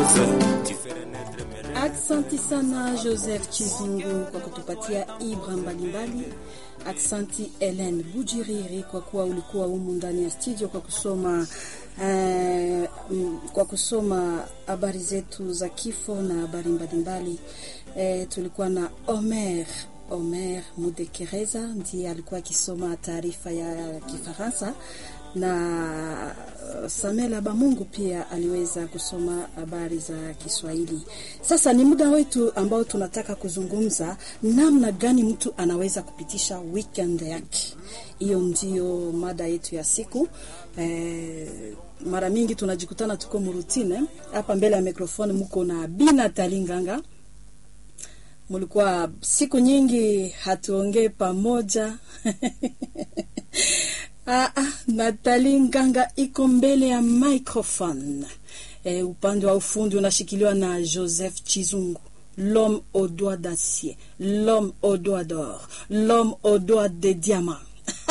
Aksanti sana Joseph Chizungu kwa kutupatia ibra mbalimbali. Aksanti Helen Bujiriri kwa kuwa ulikuwa humu ndani ya studio kwa kusoma habari zetu za kifo na habari mbalimbali. Tulikuwa na Omer Mudekereza ndiye alikuwa akisoma taarifa ya Kifaransa, na Samuel Abamungu pia aliweza kusoma habari za Kiswahili. Sasa ni muda wetu ambao tunataka kuzungumza namna gani mtu anaweza kupitisha weekend yake. Hiyo ndio mada yetu ya siku. Mara mingi tunajikutana tuko murutine. Hapa mbele ya mikrofoni mko na Bina Talinganga. Mulikuwa siku nyingi hatuongee pamoja. Natali Nganga iko mbele ya microphone. Upande wa ufundi unashikiliwa na Joseph Chizungu. L'homme aux doigts d'acier, l'homme aux doigts d'or, l'homme aux doigts de diamant.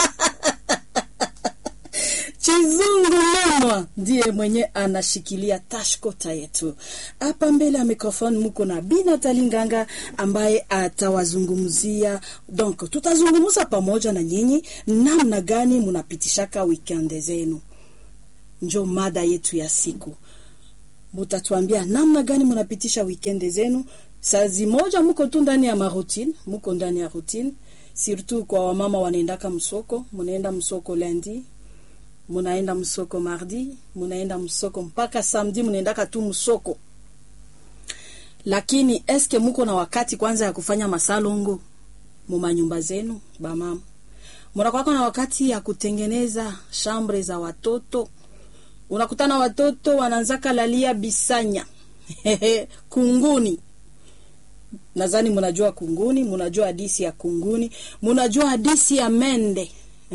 Chizungu mama ndiye mwenye anashikilia tashkota yetu. Hapa mbele ya mikrofoni mko na Bina Talinganga ambaye atawazungumzia. Donc tutazungumza pamoja na nyinyi namna gani mnapitishaka weekend zenu. Njo mada yetu ya siku. Mutatuambia namna gani mnapitisha weekend zenu. Saa zimoja mko tu ndani ya routine, mko ndani ya routine. Surtout kwa wamama wanaendaka msoko, mnaenda msoko lundi, munaenda msoko mardi, munaenda msoko mpaka samedi, munaendaka tu msoko. Lakini eske muko na wakati kwanza ya kufanya masalongo muma nyumba zenu ba mama? Munakuwa na wakati ya kutengeneza chambre za watoto? Unakutana watoto wanaanzaka lalia bisanya kunguni. Nadhani mnajua kunguni, mnajua hadisi ya kunguni, mnajua hadisi ya mende.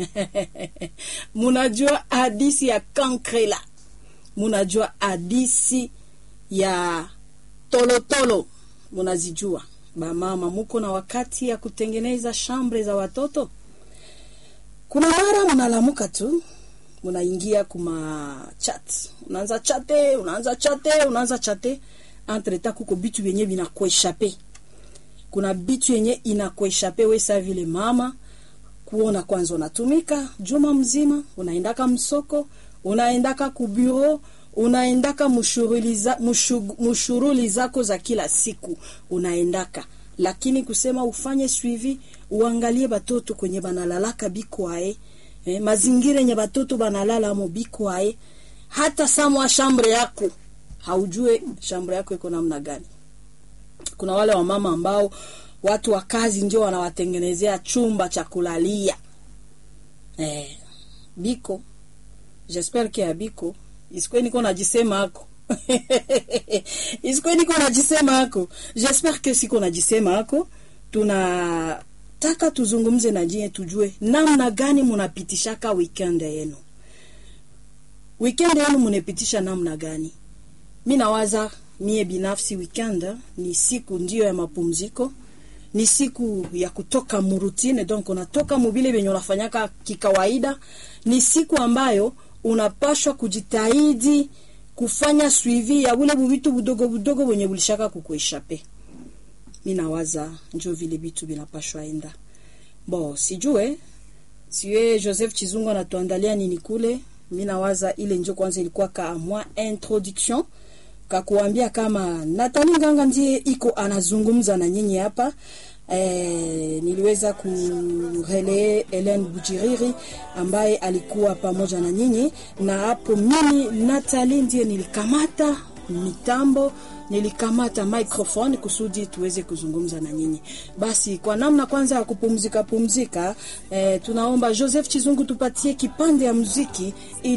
Munajua hadisi ya kankrela, munajua hadisi ya tolotolo, munazijua. Ba mama muko na wakati ya kutengeneza chambre za watoto? Kuna mara munalamuka tu, munaingia kuma chat, unaanza chate entre temps kuko bitu yenye binakueshape. Kuna bitu yenye inakueshape we sa vile mama. Kuona kwanza unatumika juma mzima, unaendaka msoko, unaendaka ku bureau, unaendaka mushuruli zako za kila siku, unaendaka. Lakini kusema ufanye suivi, uangalie batoto kwenye banalalaka bikwae, mazingira yenye batoto banalala mo bikwae, hata samwa chambre yako, haujue chambre yako iko namna gani. Kuna wale wa mama ambao watu wa kazi ndio wanawatengenezea chumba cha kulalia. Biko. J'espère que abiko. Isikwe niko najisema hako. J'espère que siko najisema hako. Tunataka tuzungumze na nyinyi tujue namna gani mnapitishaka weekend yenu. Weekend yenu mnapitisha namna gani? Mimi nawaza mie binafsi weekend ni siku ndio ya mapumziko. Ni siku ya kutoka murutine, donc unatoka mubile benye unafanyaka kikawaida. Ni siku ambayo unapashwa kujitahidi kufanya suivi ya ule vitu budogo wenye ulishaka kukueshape. Mimi nawaza njo vile vitu binapashwa enda. Sijue Joseph Chizungu anatuandalia nini kule. Mimi nawaza ile njo kwanza ilikuwa kama introduction kakuambia kama Natali Nganga ndiye iko anazungumza na nyinyi hapa. Niliweza kurele Helen Bujiriri ambaye alikuwa pamoja na nyinyi, na hapo mimi Natali ndiye nilikamata mitambo, nilikamata microphone kusudi tuweze kuzungumza na nyinyi. Basi kwa namna kwanza ya kupumzika, tunaomba Joseph Chizungu tupatie kipande ya muziki.